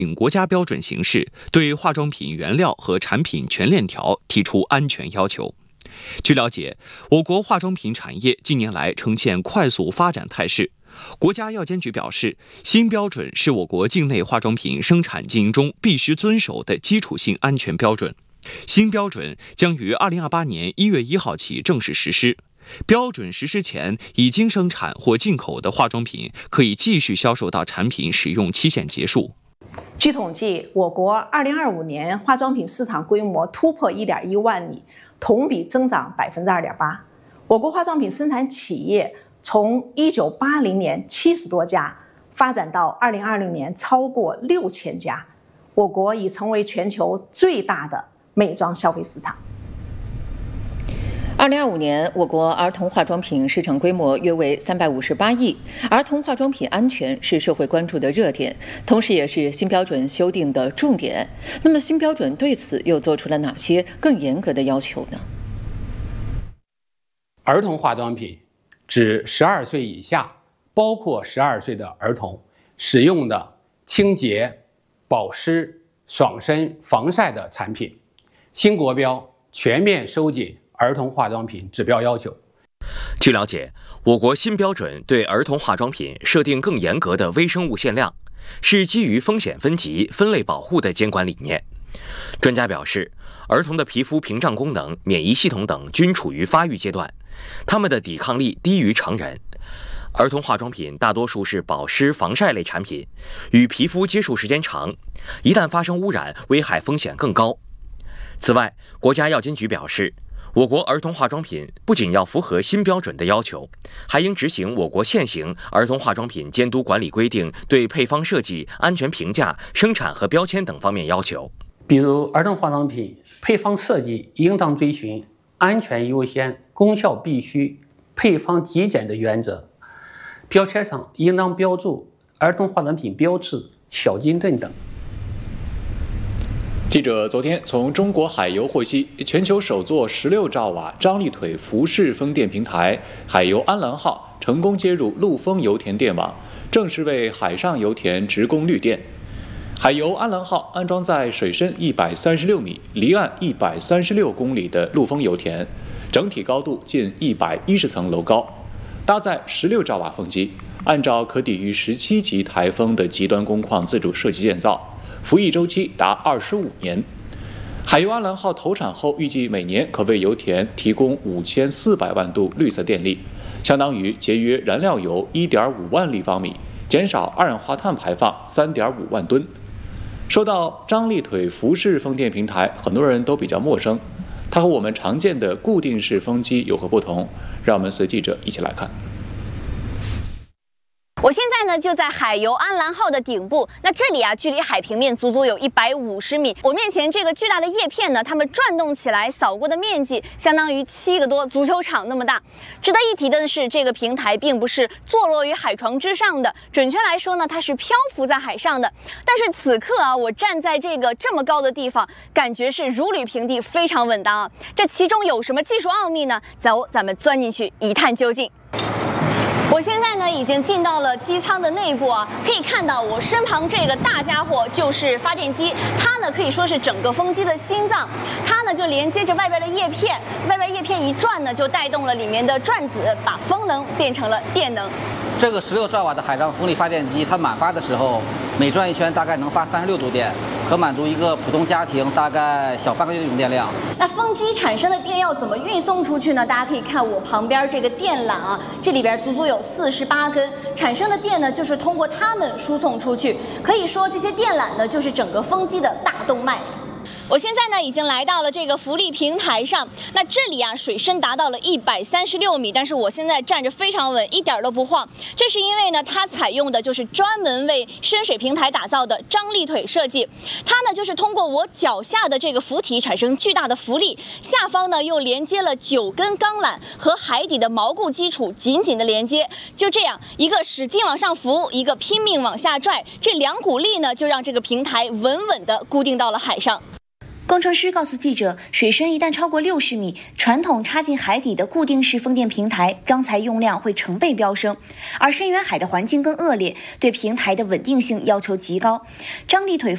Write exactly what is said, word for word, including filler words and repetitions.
国家标准形式，对化妆品原料和产品全链条提出安全要求。据了解，我国化妆品产业近年来呈现快速发展态势。国家药监局表示，新标准是我国境内化妆品生产经营中必须遵守的基础性安全标准。新标准将于二零二八年一月一号起正式实施。标准实施前已经生产或进口的化妆品，可以继续销售到产品使用期限结束。 据统计，我国二零二五年化妆品市场规模突破一点一万亿，同比增长百分之二点八。我国化妆品生产企业从一九八零年七十多家发展到二零二零年超过六千家，我国已成为全球最大的美妆消费市场。 二零二五年，我国儿童化妆品市场规模约为三百五十八亿。儿童化妆品安全是社会关注的热点，同时也是新标准修订的重点。那么，新标准对此又做出了哪些更严格的要求呢？ 儿童化妆品指十二岁以下，包括十二岁的儿童使用的清洁、保湿、爽身、防晒的产品。新国标全面收紧儿童化妆品指标要求。 据了解，我国新标准对儿童化妆品设定更严格的微生物限量，是基于风险分级、分类保护的监管理念。专家表示，儿童的皮肤屏障功能、免疫系统等均处于发育阶段，他们的抵抗力低于成人。儿童化妆品大多数是保湿防晒类产品，与皮肤接触时间长，一旦发生污染，危害风险更高。此外，国家药监局表示，我国儿童化妆品不仅要符合新标准的要求，还应执行我国现行儿童化妆品监督管理规定对配方设计、安全评价、生产和标签等方面要求。 比如，儿童化妆品配方设计应当遵循安全优先、功效必须、配方极简的原则，标签上应当标注儿童化妆品标志、小金盾等。 记者昨天从中国海油获悉，全球首座十六兆瓦张力腿浮式风电平台海油安澜号成功接入陆丰油田电网，正式为海上油田直供绿电。海油安澜号安装在水深一百三十六米、离岸一百三十六公里的陆丰油田，整体高度近一百一十层楼高，搭载十六兆瓦风机，按照可抵御十七级台风的极端工况自主设计建造。服役周期达二十五年。海油安澜号投产后，预计每年可为油田提供五千四百万度绿色电力，相当于节约燃料油一点五万立方米，减少二氧化碳排放三点五万吨。说到张力腿浮式风电平台，很多人都比较陌生，它和我们常见的固定式风机有何不同？让我们随记者一起来看。 我现在呢就在海油安澜号的顶部，那这里啊距离海平面足足有一百五十米。我面前这个巨大的叶片呢，它们转动起来扫过的面积相当于七个多足球场那么大。值得一提的是，这个平台并不是坐落于海床之上的，准确来说呢，它是漂浮在海上的。但是此刻啊，我站在这个这么高的地方，感觉是如履平地，非常稳当啊。这其中有什么技术奥秘呢？走，咱们钻进去一探究竟。我现在呢已经进到了机舱的内部啊，可以看到我身旁这个大家伙就是发电机，它呢可以说是整个风机的心脏，它呢就连接着外边的叶片，外边叶片一转呢就带动了里面的转子，把风能变成了电能。 这个十六兆瓦的海上风力发电机，它满发的时候，每转一圈大概能发三十六度电，可满足一个普通家庭大概小半个月的用电量。 那风机产生的电要怎么运送出去呢？大家可以看我旁边这个电缆啊，这里边足足有四十八根，产生的电呢就是通过它们输送出去。可以说这些电缆呢就是整个风机的大动脉。我现在呢已经来到了这个浮力平台上，那这里啊水深达到了一百三十六米，但是我现在站着非常稳，一点都不晃。这是因为呢它采用的就是专门为深水平台打造的张力腿设计，它呢就是通过我脚下的这个浮体产生巨大的浮力，下方呢又连接了九根钢缆和海底的锚固基础紧紧的连接，就这样一个使劲往上浮，一个拼命往下拽，这两股力呢就让这个平台稳稳地固定到了海上。 工程师告诉记者，水深一旦超过六十米，传统插进海底的固定式风电平台钢材用量会成倍飙升，而深远海的环境更恶劣，对平台的稳定性要求极高。张力腿